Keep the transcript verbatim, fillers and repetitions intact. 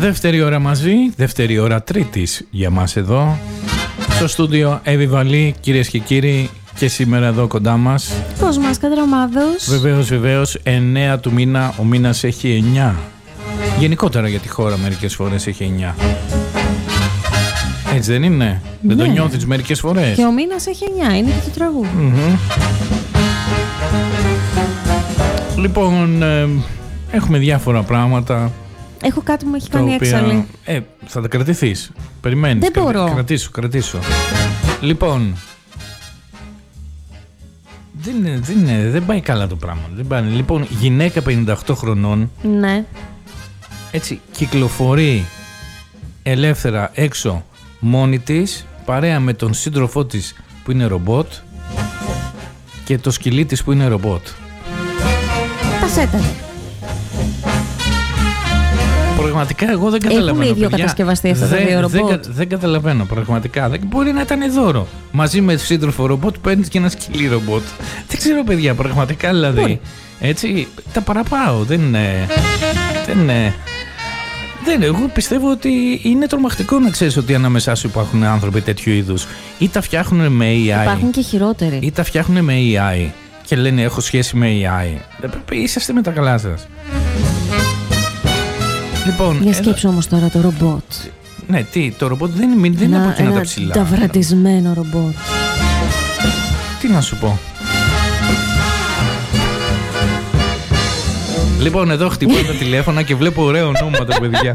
Δεύτερη ώρα μαζί, δεύτερη ώρα Τρίτης για μας εδώ στο στούντιο Εύη Βαλή, κυρίες και κύριοι, και σήμερα εδώ κοντά μας Κοσμάς Κατρομάδος. Βεβαίως, βεβαίως, εννέα του μήνα, ο μήνας έχει εννιά. Γενικότερα για τη χώρα μερικές φορές έχει εννιά. Έτσι δεν είναι? Ναι. Δεν το νιώθεις μερικές φορές? Και ο μήνας έχει εννιά, είναι και το τραγούδι. Mm-hmm. Λοιπόν, ε, έχουμε διάφορα πράγματα. Έχω κάτι που μου έχει κάνει οποία, έξαλλη. Ε, θα τα κρατηθείς. Περιμένεις. Δεν κρατη, μπορώ. Κρατήσου, κρατήσου. Λοιπόν, δεν, είναι, δεν, είναι, δεν πάει καλά το πράγμα. Δεν πάει. Λοιπόν, γυναίκα πενήντα οκτώ χρονών, Ναι. έτσι, κυκλοφορεί ελεύθερα έξω μόνη της, παρέα με τον σύντροφό της που είναι ρομπότ και το σκυλί της που είναι ρομπότ. Πασέτα. Πραγματικά εγώ δεν καταλαβαίνω. Έχουν ίδιο κατασκευαστεί αυτά τα δύο ρομπότ. Δεν, δεν καταλαβαίνω πραγματικά. Δεν, μπορεί να ήταν δώρο. Μαζί με σύντροφο ρομπότ παίρνει και ένα σκυλί ρομπότ. Δεν ξέρω, παιδιά, πραγματικά δηλαδή. Μπορεί. Έτσι, τα παραπάω. Δεν είναι. Δεν είναι. Δεν, εγώ πιστεύω ότι είναι τρομακτικό να ξέρεις ότι ανάμεσά σου υπάρχουν άνθρωποι τέτοιου είδους. Ή τα φτιάχνουν με έι άι. Υπάρχουν και χειρότεροι. Ή τα φτιάχνουν με έι άι και λένε έχω σχέση με έι άι. Είσαστε με τα καλά σας. Λοιπόν, για σκέψου όμως τώρα το ρομπότ. Ναι, τι, το ρομπότ δεν είναι, δεν είναι από εκείνα τα ψηλά. Ένα ταυρατισμένο ρομπότ. Τι να σου πω. Λοιπόν, εδώ χτυπώ τα τηλέφωνα και βλέπω ωραίο ονόματα, παιδιά.